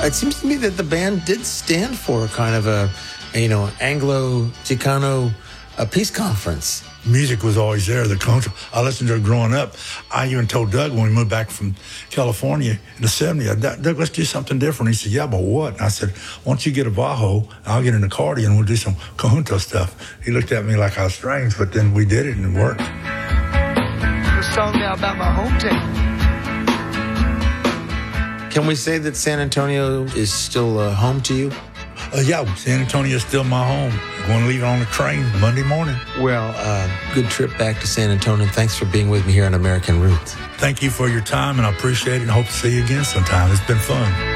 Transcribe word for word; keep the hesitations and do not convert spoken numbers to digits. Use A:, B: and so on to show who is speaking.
A: It seems to me that the band did stand for kind of a, a you know, Anglo-Chicano uh, peace conference.
B: Music was always there. The country, I listened to it growing up. I even told Doug when we moved back from California in the seventies, Doug, let's do something different. He said, yeah, but what? And I said, once you get a bajo, I'll get an accordion and we'll do some conjunto stuff. He looked at me like I was strange, but then we did it and it worked.
C: A song now about my hometown.
A: Can we say that San Antonio is still uh, home to you?
B: Uh, yeah, San Antonio is still my home. I'm going to leave on the train Monday morning.
A: Well, uh, good trip back to San Antonio. Thanks for being with me here on American Roots.
B: Thank you for your time, and I appreciate it, and hope to see you again sometime. It's been fun.